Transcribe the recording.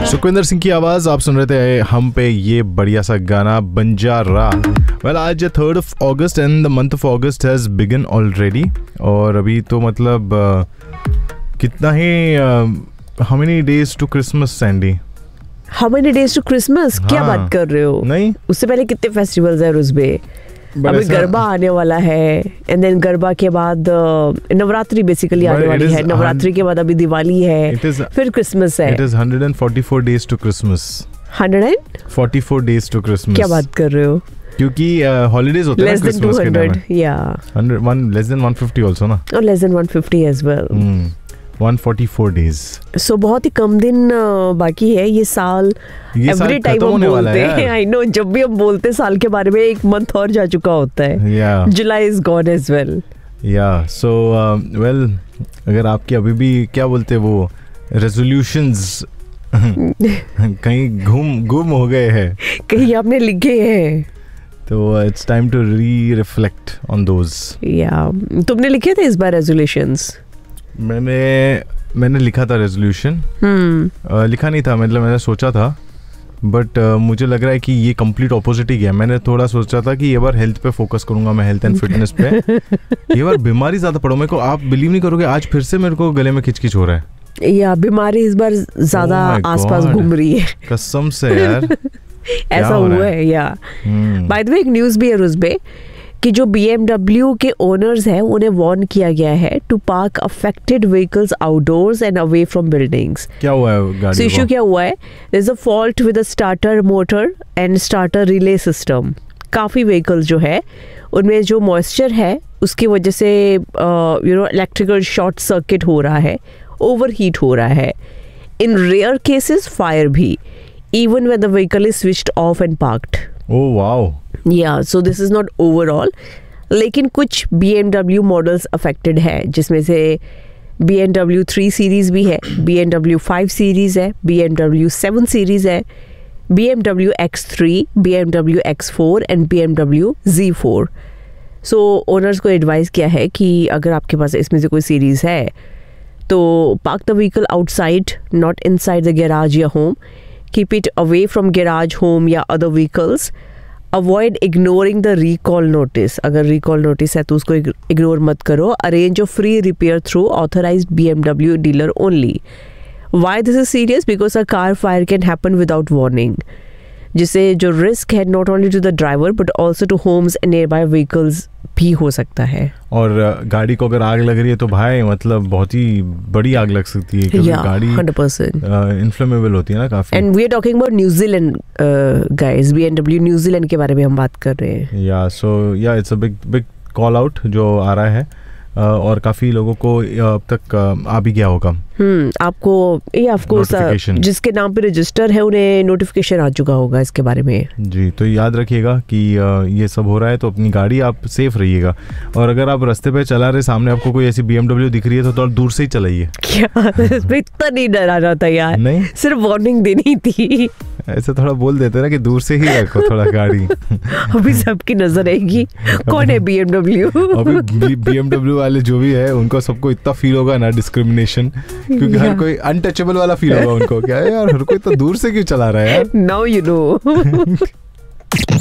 सुखविंदर सिंह की आवाज आप सुन रहे थे हम पे ये बढ़िया सा गाना बंजारा। वेल आज 3rd of August and the month of August has begin already. और अभी तो मतलब कितना ही how many days to Christmas Sandy? How many days to Christmas? क्या बात कर रहे हो? नहीं, उससे पहले कितने फेस्टिवल्स है उसमें? अभी गरबा आने वाला है एंड देन गरबा के बाद नवरात्रि बेसिकली आने वाली है। नवरात्रि के बाद अभी दिवाली है, फिर क्रिसमस है। It is 144 days to Christmas. 144 days to Christmas. क्या बात कर रहे हो? क्योंकि हॉलीडेज होते हैं क्रिसमस के टाइम में। या 100 लेस देन 150 आल्सो ना, और less than 150 as well. 144 days. सो बहुत ही कम दिन बाकी है ये साल। एवरी टाइम हम बोलते हैं, आई नो, जब भी हम बोलते हैं साल के बारे में एक मंथ और जा चुका होता है। जुलाई इज गॉन एज वेल। या सो वेल, अगर आपके अभी भी क्या बोलते हैं वो रेजोल्यूशंस कहीं गुम हो गए हैं, कहीं आपने लिखे हैं, तो it's time to reflect on those. या तुमने लिखे थे इस बार रेजोल्यूशंस? मैंने लिखा था रेजोल्यूशन। लिखा नहीं था, मतलब मैंने सोचा था, बट मुझे लग रहा है कि ये कंप्लीट ऑपोजिट ही गया। मैंने थोड़ा सोचा था कि ये बार हेल्थ पे फोकस करूंगा, मैं हेल्थ एंड फिटनेस पे। ये बार बीमारी ज्यादा पड़ो मेरे को। आप बिलीव नहीं करोगे, आज फिर से मेरे को गले में खिचखिच हो रहा है। या बीमारी इस बार ज्यादा आसपास घूम रही है, कसम से यार। ऐसा हुआ है। या बाय द वे एक न्यूज भी है उसमें कि जो BMW के ओनर्स हैं उन्हें वार्न किया गया है to park affected vehicles outdoors and away from buildings. क्या हुआ है गाड़ी को? इशू क्या हुआ है? There is a fault with the starter motor and starter relay system. काफ़ी व्हीकल्स जो है उनमें जो मॉइस्चर है उसकी वजह से इलेक्ट्रिकल शॉर्ट सर्किट हो रहा है, ओवर हीट हो रहा है। इन रेयर केसेस फायर भी, even when the vehicle is switched off and parked. Oh wow. या so this is not overall, लेकिन कुछ BMW मॉडल्स अफेक्टेड है, जिसमें से BMW 3 सीरीज भी है, BMW 5 सीरीज है, BMW 7 सीरीज है, BMW X3, BMW X4 and BMW Z4। So owners को एडवाइस किया है कि अगर आपके पास इसमें से कोई सीरीज है तो park the vehicle outside, not inside the garage या home. Keep it away from garage, home या other vehicles. Avoid ignoring the recall notice. अगर recall notice है तो उसको ignore मत करो. Arrange a free repair through authorized BMW dealer only. Why this is serious? Because a car fire can happen without warning. जिससे जो risk है not only to the driver but also to homes and nearby vehicles भी हो सकता है। और गाड़ी को अगर आग लग रही है तो भाई मतलब बहुत ही बड़ी आग लग सकती है, क्योंकि गाड़ी 100% इन्फ्लेमेबल होती है ना काफी। And we are talking about New Zealand guys, BMW New Zealand के बारे में हम बात कर रहे हैं। या सो या it's a big call out जो आ रहा है, और काफी लोगों को अब तक आ भी गया होगा। आपको जिसके नाम पे रजिस्टर है उन्हें नोटिफिकेशन आ चुका होगा इसके बारे में। जी, तो याद रखिएगा कि ये सब हो रहा है, तो अपनी गाड़ी आप सेफ रहिएगा। और अगर आप रास्ते पे चला रहे, सामने आपको कोई ऐसी BMW दिख रही है तो थोड़ा दूर से ही चलाइए। क्या इतना नहीं डराना था यार? नहीं, सिर्फ वार्निंग देनी थी। ऐसे थोड़ा बोल देते ना कि दूर से ही रखो थोड़ा गाड़ी। अभी सबकी नजर रहेगी कौन है BMW। अभी BMW वाले जो भी है उनको सबको इतना फील होगा ना डिस्क्रिमिनेशन, क्योंकि हर कोई अनटचेबल वाला फील होगा उनको। क्या है यार, हर कोई तो दूर से क्यों चला रहा है यार? Now you know.